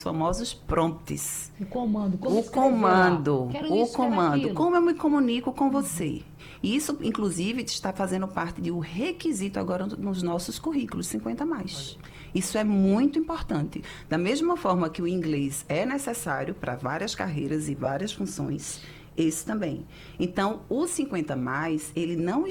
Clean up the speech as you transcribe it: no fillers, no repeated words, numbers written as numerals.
famosos prompts. O comando. Como O escrever lá? comando, Quero o isso, quero comando. aquilo. Como eu me comunico com você? Isso, inclusive, está fazendo parte de um requisito agora nos nossos currículos 50 mais. Isso é muito importante. Da mesma forma que o inglês é necessário para várias carreiras e várias funções, esse também. Então, o 50 mais, ele não